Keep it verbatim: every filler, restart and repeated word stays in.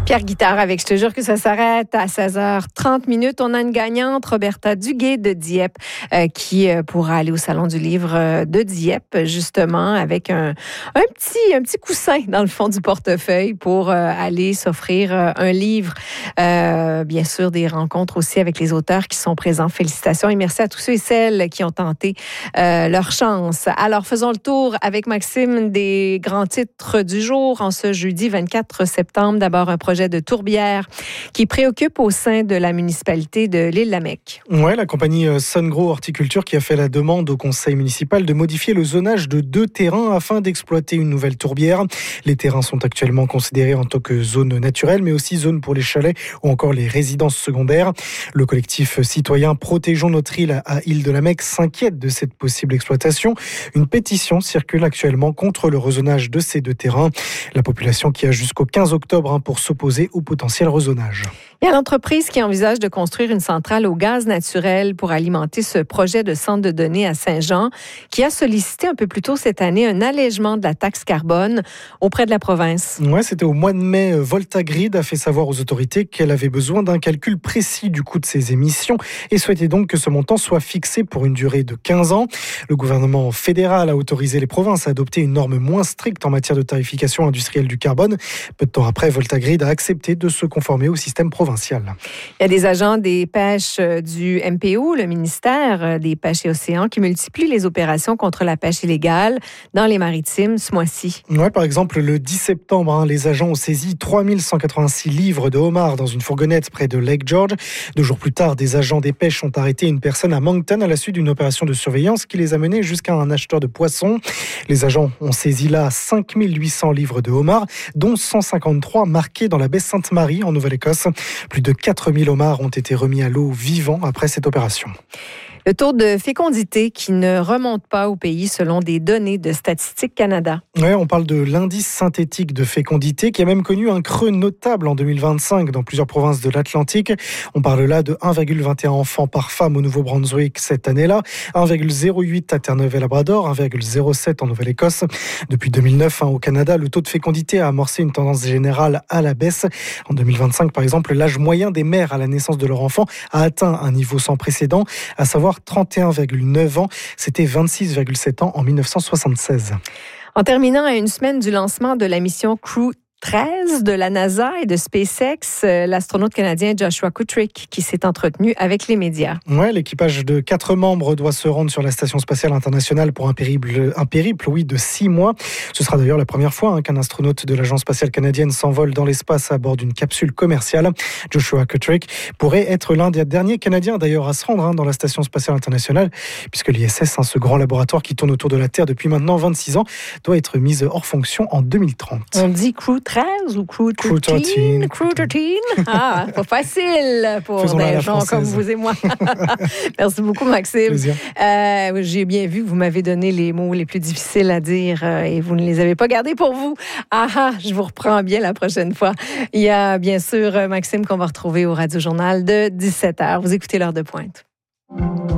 Pierre Guittard avec « Je te jure que ça s'arrête » à seize heures trente minutes. On a une gagnante, Roberta Duguay de Dieppe, euh, qui euh, pourra aller au Salon du livre euh, de Dieppe, justement, avec un, un, petit, un petit coussin dans le fond du portefeuille pour euh, aller s'offrir euh, un livre. Euh, bien sûr, des rencontres aussi avec les auteurs qui sont présents. Félicitations et merci à tous ceux et celles qui ont tenté euh, leur chance. Alors, faisons le tour avec Maxime des grands titres du jour en ce jeudi vingt-quatre septembre. D'abord, un projet de tourbière qui préoccupe au sein de la municipalité de l'Île-la-Mecque. Oui, la compagnie Sungro Horticulture qui a fait la demande au conseil municipal de modifier le zonage de deux terrains afin d'exploiter une nouvelle tourbière. Les terrains sont actuellement considérés en tant que zone naturelle, mais aussi zone pour les chalets ou encore les résidences secondaires. Le collectif citoyen Protégeons notre île à Île-de-la-Mecque s'inquiète de cette possible exploitation. Une pétition circule actuellement contre le rezonage de ces deux terrains. La population qui a jusqu'au quinze octobre pour s'opposer au potentiel rezonage. Il y a l'entreprise qui envisage de construire une centrale au gaz naturel pour alimenter ce projet de centre de données à Saint-Jean, qui a sollicité un peu plus tôt cette année un allègement de la taxe carbone auprès de la province. Ouais, c'était au mois de mai. Voltagrid a fait savoir aux autorités qu'elle avait besoin d'un calcul précis du coût de ses émissions et souhaitait donc que ce montant soit fixé pour une durée de quinze ans. Le gouvernement fédéral a autorisé les provinces à adopter une norme moins stricte en matière de tarification industrielle du carbone. Peu de temps après, Voltagrid a accepté de se conformer au système provincial. Il y a des agents des pêches du M P O, le ministère des Pêches et Océans, qui multiplient les opérations contre la pêche illégale dans les maritimes ce mois-ci. Ouais, par exemple, le dix septembre, hein, les agents ont saisi trois mille cent quatre-vingt-six livres de homards dans une fourgonnette près de Lake George. Deux jours plus tard, des agents des pêches ont arrêté une personne à Moncton à la suite d'une opération de surveillance qui les a menés jusqu'à un acheteur de poissons. Les agents ont saisi là cinq mille huit cents livres de homards, dont cent cinquante-trois marqués dans la baie Sainte-Marie en Nouvelle-Écosse. Plus de quatre mille homards ont été remis à l'eau vivants après cette opération. Le taux de fécondité qui ne remonte pas au pays selon des données de Statistique Canada. Ouais, on parle de l'indice synthétique de fécondité qui a même connu un creux notable en deux mille vingt-cinq dans plusieurs provinces de l'Atlantique. On parle là de un virgule vingt et un enfants par femme au Nouveau-Brunswick cette année-là, un virgule zéro huit à Terre-Neuve et Labrador, un virgule zéro sept en Nouvelle-Écosse. Depuis deux mille neuf, hein, au Canada, le taux de fécondité a amorcé une tendance générale à la baisse. En deux mille vingt-cinq, par exemple, l'âge moyen des mères à la naissance de leur enfant a atteint un niveau sans précédent, à savoir trente et un virgule neuf ans. C'était vingt-six virgule sept ans en dix-neuf cent soixante-seize. En terminant à une semaine du lancement de la mission Crew treize de la NASA et de SpaceX, l'astronaute canadien Joshua Kutrick qui s'est entretenu avec les médias. Ouais, l'équipage de quatre membres doit se rendre sur la Station spatiale internationale pour un périple, un périple oui, de six mois. Ce sera d'ailleurs la première fois hein, qu'un astronaute de l'Agence spatiale canadienne s'envole dans l'espace à bord d'une capsule commerciale. Joshua Kutrick pourrait être l'un des derniers Canadiens d'ailleurs à se rendre hein, dans la Station spatiale internationale, puisque l'I S S, hein, ce grand laboratoire qui tourne autour de la Terre depuis maintenant vingt-six ans, doit être mise hors fonction en deux mille trente. On dit Crew treize ou Crew treize? Crew treize. Ah, pas facile pour Faisons des gens comme vous et moi. Merci beaucoup, Maxime. Euh, j'ai bien vu que vous m'avez donné les mots les plus difficiles à dire euh, et vous ne les avez pas gardés pour vous. Ah ah, je vous reprends bien la prochaine fois. Il y a bien sûr Maxime qu'on va retrouver au Radio Journal de dix-sept heures. Vous écoutez l'heure de pointe.